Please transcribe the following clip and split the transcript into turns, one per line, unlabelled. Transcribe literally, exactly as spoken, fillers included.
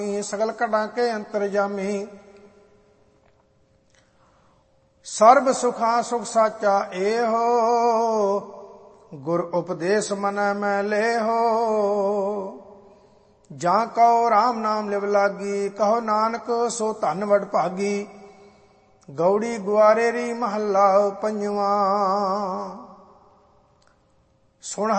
ਸਗਲ ਘਟਾਂ ਕੇ ਅੰਤਰਜਾਮੀ। ਸਰਬ ਸੁਖਾਂ ਸੁਖ ਸਾਚਾ ਏਹੋ, ਗੁਰ ਉਪਦੇਸ਼ ਮਨੈ ਮੈਂ ਲੇਹੋ। ਜਾਂ ਕਉ ਰਾਮ ਨਾਮ ਲਿਵ ਲਾਗੀ, ਕਹੋ ਨਾਨਕ ਸੋ ਧਨ ਵਡ ਭਾਗੀ। ਗੌੜੀ ਗੁਆਰੇਰੀ ਮਹੱਲਾ ਪੰਜਵਾਂ। ਸੁਣ